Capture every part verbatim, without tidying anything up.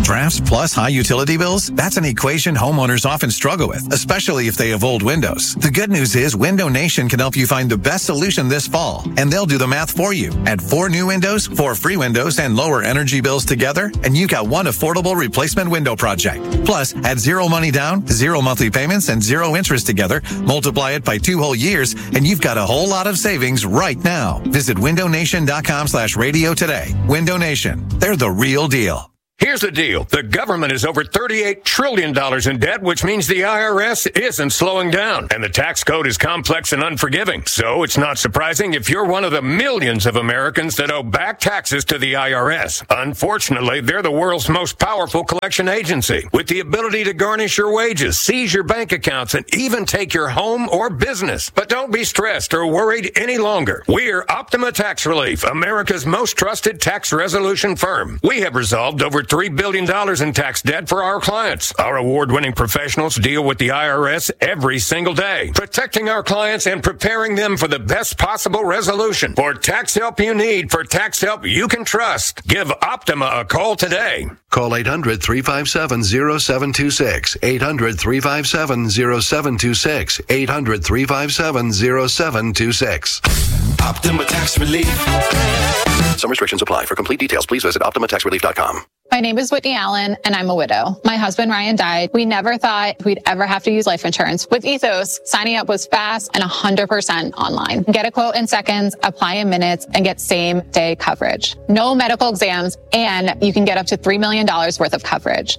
drafts plus high utility bills? That's an equation homeowners often struggle with, especially if they have old windows. The good news is Window Nation can help you find the best solution this fall, and they'll do the math for you. Add four new windows, four free windows, and lower energy bills together, and you got one affordable replacement window project. Plus, add zero money down, zero monthly payments, and zero interest together. Multiply it by two whole years, and you've got a whole lot of savings right now. Visit window nation dot com slash radio today. Window Nation. They're the real deal. Here's the deal. The government is over thirty-eight trillion dollars in debt, which means the I R S isn't slowing down. And the tax code is complex and unforgiving. So it's not surprising if you're one of the millions of Americans that owe back taxes to the I R S. Unfortunately, they're the world's most powerful collection agency, with the ability to garnish your wages, seize your bank accounts, and even take your home or business. But don't be stressed or worried any longer. We're Optima Tax Relief, America's most trusted tax resolution firm. We have resolved over three billion dollars in tax debt for our clients. Our award-winning professionals deal with the I R S every single day, protecting our clients and preparing them for the best possible resolution. For tax help you need, for tax help you can trust, give Optima a call today. Call eight hundred, three five seven, zero seven two six, eight hundred, three five seven, zero seven two six, eight hundred, three five seven, zero seven two six. Optima Tax Relief. Some restrictions apply. For complete details, please visit optima tax relief dot com. My name is Whitney Allen, and I'm a widow. My husband, Ryan, died. We never thought we'd ever have to use life insurance. With Ethos, signing up was fast and one hundred percent online. Get a quote in seconds, apply in minutes, and get same-day coverage. No medical exams, and you can get up to three million dollars worth of coverage.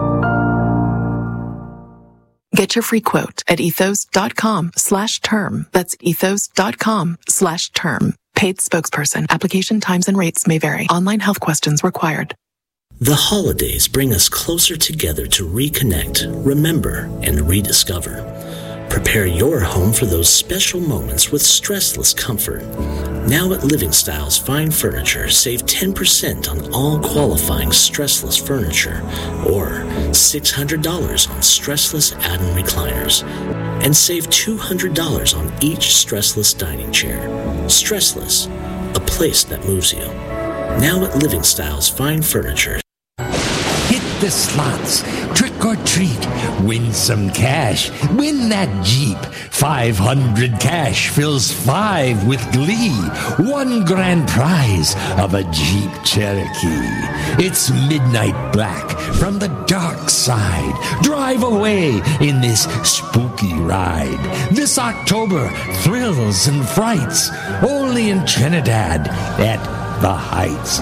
Get your free quote at ethos.com slash term. That's ethos.com slash term. Paid spokesperson. Application times and rates may vary. Online health questions required. The holidays bring us closer together to reconnect, remember, and rediscover. Prepare your home for those special moments with stressless comfort. Now at Living Styles Fine Furniture, save ten percent on all qualifying stressless furniture, or six hundred dollars on stressless add-on recliners, and save two hundred dollars on each stressless dining chair. Stressless, a place that moves you. Now at Living Styles Fine Furniture. Hit the slots, trick or treat, win some cash, win that Jeep. five hundred cash fills five with glee. One grand prize of a Jeep Cherokee. It's Midnight Black from the dark side. Drive away in this spooky ride. This October, thrills and frights, only in Trinidad at the Heights.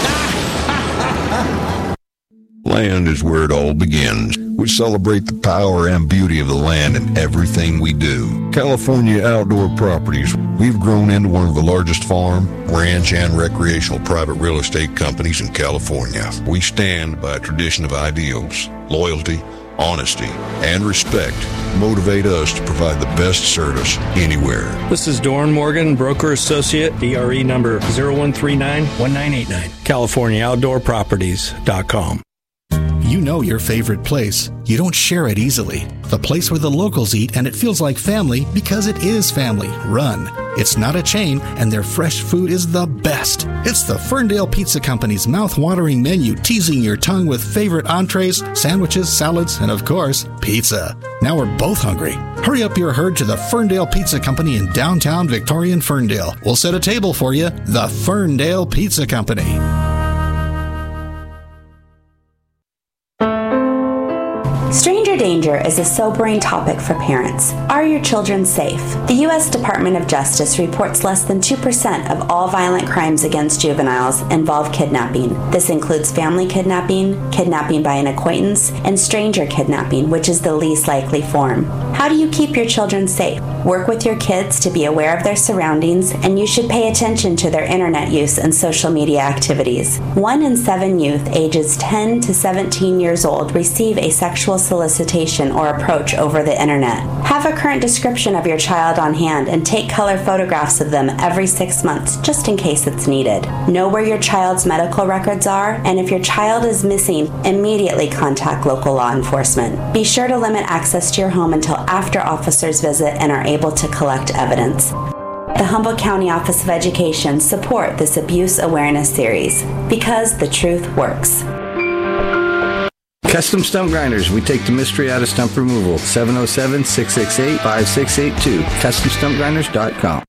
Land is where it all begins. We celebrate the power and beauty of the land in everything we do. California Outdoor Properties. We've grown into one of the largest farm, ranch, and recreational private real estate companies in California. We stand by a tradition of ideals, loyalty, honesty, and respect motivate us to provide the best service anywhere. This is Doran Morgan, broker associate, D R E number zero one three nine, one nine eight nine, California Outdoor Properties dot com. You know your favorite place. You don't share it easily. The place where the locals eat and it feels like family because it is family run. It's not a chain and their fresh food is the best. It's the Ferndale Pizza Company's mouth-watering menu teasing your tongue with favorite entrees, sandwiches, salads, and of course, pizza. Now we're both hungry. Hurry up your herd to the Ferndale Pizza Company in downtown Victorian Ferndale. We'll set a table for you. The Ferndale Pizza Company. Stranger danger is a sobering topic for parents. Are your children safe? The U S Department of Justice reports less than two percent of all violent crimes against juveniles involve kidnapping. This includes family kidnapping, kidnapping by an acquaintance, and stranger kidnapping, which is the least likely form. How do you keep your children safe? Work with your kids to be aware of their surroundings, and you should pay attention to their internet use and social media activities. One in seven youth ages ten to seventeen years old receive a sexual solicitation or approach over the internet. Have a current description of your child on hand and take color photographs of them every six months just in case it's needed. Know where your child's medical records are, and if your child is missing, immediately contact local law enforcement. Be sure to limit access to your home until after officers visit and are able to collect evidence. The Humboldt County Office of Education support this abuse awareness series because the truth works. Custom Stump Grinders. We take the mystery out of stump removal. seven oh seven, six six eight, five six eight two. custom stump grinders dot com.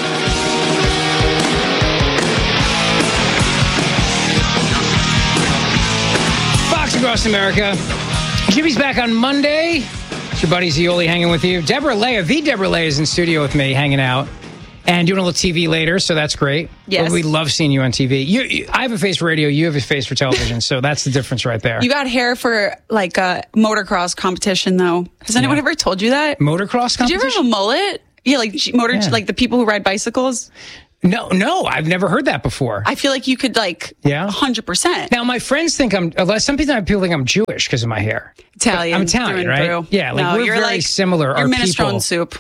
Fox across America. Jimmy's back on Monday. It's your buddy Zioli hanging with you. Deborah Leah, the Deborah Leah is in studio with me, hanging out. And doing a little T V later, so that's great. Yes. But we love seeing you on T V. You, you, I have a face for radio, you have a face for television, so that's the difference right there. You got hair for like a motocross competition, though. Has anyone Yeah. ever told you that? Motocross competition? Did you ever have a mullet? Yeah, like sh- motor, Yeah. like the people who ride bicycles. No, no, I've never heard that before. I feel like you could like, Yeah, one hundred percent. Now, my friends think I'm, unless some people people think I'm Jewish because of my hair. Italian. I'm Italian, through and right? through. Yeah, like No, we're you're very like, similar. You're Our minestrone people. soup.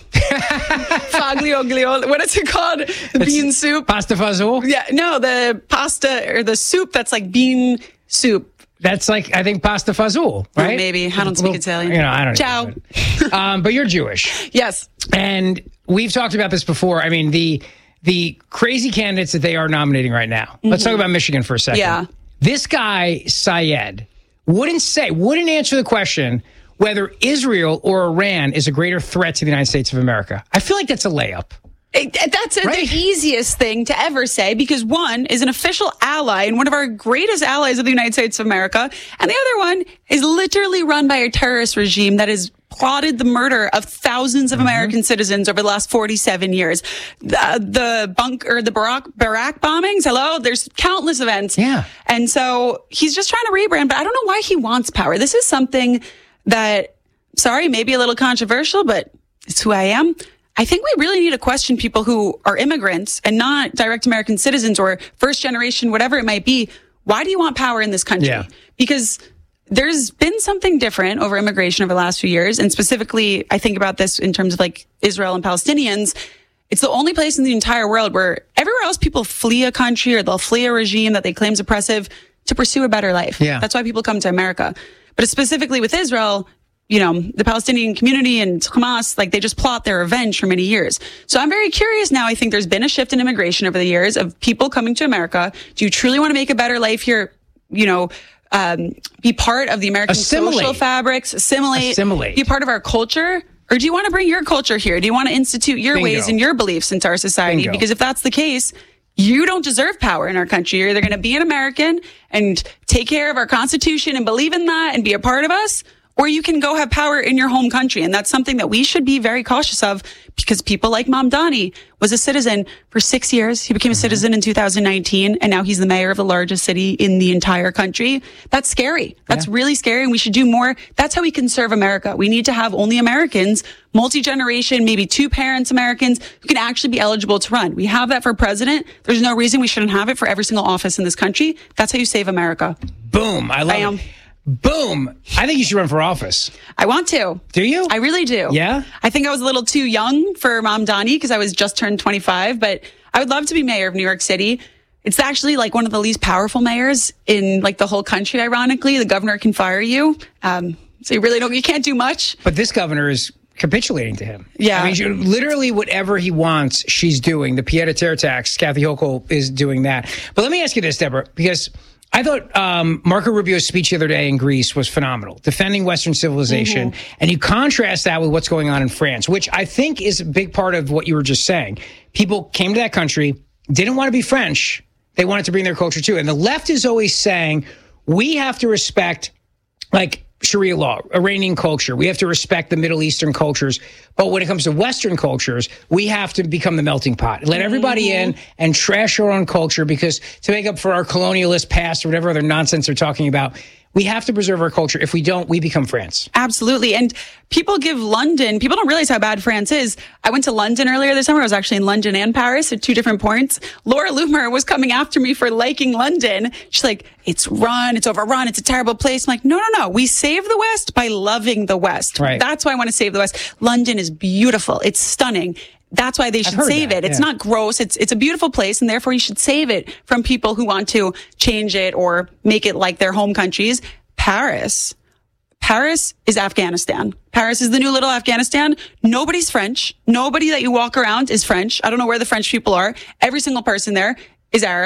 Faglio glio. What is it called? The bean soup. Pasta fazool? Yeah, no, the pasta or the soup that's like bean soup. That's like, I think, pasta fazool, right? Oh, maybe. I don't speak Italian. You know, I don't Ciao. know. But, um, but you're Jewish. Yes. And we've talked about this before. I mean, the the crazy candidates that they are nominating right now. Let's talk about Michigan for a second. Yeah. This guy, Syed, wouldn't say, wouldn't answer the question whether Israel or Iran is a greater threat to the United States of America. I feel like that's a layup. It, that's a, Right? the easiest thing to ever say because one is an official ally and one of our greatest allies of the United States of America. And the other one is literally run by a terrorist regime that has plotted the murder of thousands of Mm-hmm. American citizens over the last forty-seven years. The, the bunk or the Barack, Barack bombings. Hello. There's countless events. Yeah. And so he's just trying to rebrand, but I don't know why he wants power. This is something that, sorry, maybe a little controversial, but it's who I am. I think we really need to question people who are immigrants and not direct American citizens or first generation, whatever it might be. Why do you want power in this country? Yeah. Because there's been something different over immigration over the last few years. And specifically, I think about this in terms of like Israel and Palestinians. It's the only place in the entire world where everywhere else people flee a country or they'll flee a regime that they claim is oppressive to pursue a better life. Yeah. That's why people come to America. But specifically with Israel, you know, the Palestinian community and Hamas, like they just plot their revenge for many years. So I'm very curious now. I think there's been a shift in immigration over the years of people coming to America. Do you truly want to make a better life here? You know, um, be part of the American Assimilate. social fabrics, assimilate, Assimilate. be part of our culture? Or do you want to bring your culture here? Do you want to institute your Bingo. ways and your beliefs into our society? Bingo. Because if that's the case, you don't deserve power in our country. You're either going to be an American and take care of our Constitution and believe in that and be a part of us, or you can go have power in your home country. And that's something that we should be very cautious of because people like Mamdani was a citizen for six years. He became a citizen in two thousand nineteen, and now he's the mayor of the largest city in the entire country. That's scary. That's Yeah. really scary, and we should do more. That's how we can serve America. We need to have only Americans, multi-generation, maybe two parents Americans who can actually be eligible to run. We have that for president. There's no reason we shouldn't have it for every single office in this country. That's how you save America. Boom. I love Bam. it. Boom. I think you should run for office. I want to. Do you? I really do. Yeah? I think I was a little too young for Mamdani because I was just turned twenty-five, but I would love to be mayor of New York City. It's actually like one of the least powerful mayors in like the whole country, ironically. The governor can fire you. Um, so you really don't, you can't do much. But this governor is capitulating to him. Yeah. I mean, she, literally whatever he wants, she's doing. The pied-à-terre tax, Kathy Hochul is doing that. But let me ask you this, Deborah, because I thought um, Marco Rubio's speech the other day in Greece was phenomenal, defending Western civilization. Mm-hmm. And you contrast that with what's going on in France, which I think is a big part of what you were just saying. People came to that country, didn't want to be French. They wanted to bring their culture too. And the left is always saying, we have to respect, like, Sharia law, Iranian culture. We have to respect the Middle Eastern cultures. But when it comes to Western cultures, we have to become the melting pot. Let everybody mm-hmm. in and trash our own culture because to make up for our colonialist past or whatever other nonsense they're talking about, we have to preserve our culture. If we don't, we become France. Absolutely. And people give London, people don't realize how bad France is. I went to London earlier this summer. I was actually in London and Paris at two different points. Laura Loomer was coming after me for liking London. She's like, it's run, it's overrun, it's a terrible place. I'm like, no, no, no. We save the West by loving the West. Right. That's why I want to save the West. London is beautiful. It's stunning. That's why they should save that, it. It's yeah. not gross. It's it's a beautiful place, and therefore you should save it from people who want to change it or make it like their home countries. Paris. Paris is Afghanistan. Paris is the new little Afghanistan. Nobody's French. Nobody that you walk around is French. I don't know where the French people are. Every single person there is Arab.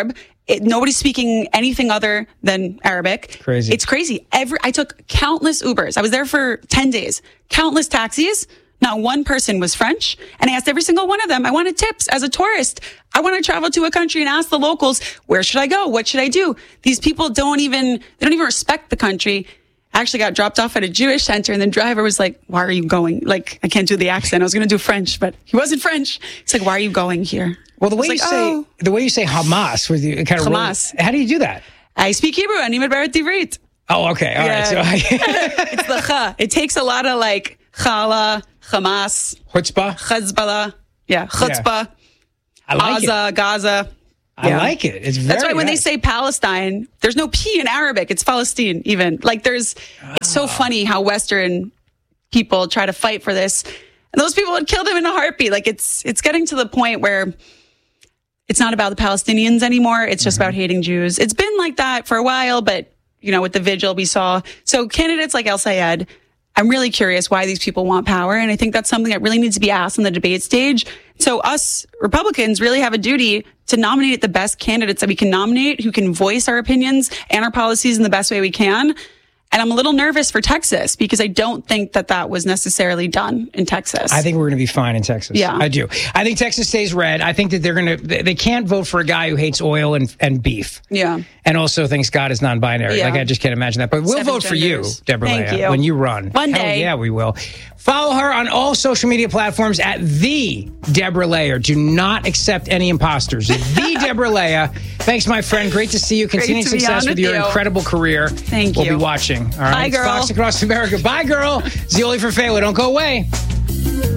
It, nobody's speaking anything other than Arabic. Crazy. It's crazy. Every I took countless Ubers. I was there for ten days. Countless taxis. Not one person was French. And I asked every single one of them, I wanted tips as a tourist. I want to travel to a country and ask the locals, where should I go? What should I do? These people don't even, they don't even respect the country. I actually got dropped off at a Jewish center, and the driver was like, why are you going? Like, I can't do the accent. I was going to do French, but he wasn't French. He's like, why are you going here? Well, the way you like, say oh. the way you say Hamas with you kind of Hamas. How do you do that? I speak Hebrew. Ani medberet ivrit. Oh, okay. All Yeah. right. So I, It's the cha. It takes a lot of like chala, Hamas, chutzpah. Hezbollah, yeah, chutzpah, I like Gaza, it. Gaza. I Yeah. like it. It's very That's why when nice. they say Palestine, there's no P in Arabic. It's Palestine, even. Like, there's, it's so funny how Western people try to fight for this. And those people would kill them in a heartbeat. Like, it's, it's getting to the point where it's not about the Palestinians anymore. It's just about hating Jews. It's been like that for a while, but, you know, with the vigil we saw. So candidates like El Sayed, I'm really curious why these people want power. And I think that's something that really needs to be asked on the debate stage. So us Republicans really have a duty to nominate the best candidates that we can nominate, who can voice our opinions and our policies in the best way we can. And I'm a little nervous for Texas because I don't think that that was necessarily done in Texas. I think we're going to be fine in Texas. Yeah. I do. I think Texas stays red. I think that they're going to, they can't vote for a guy who hates oil and, and beef. Yeah. And also thinks God is non-binary. Yeah. Like, I just can't imagine that. But we'll Seven vote for you, genders. Deborah Thank Leah, you. when you run. One Hell day. yeah, we will. Follow her on all social media platforms at the Deborah Leah. Do not accept any imposters. The Deborah Leah. Thanks, my friend. Great to see you. Great Continued to be success on with with your you. incredible career. Thank we'll you. We'll be watching. All right. Bye, It's girl. Fox Across America. Bye, girl. Zioli for Fela. Don't go away.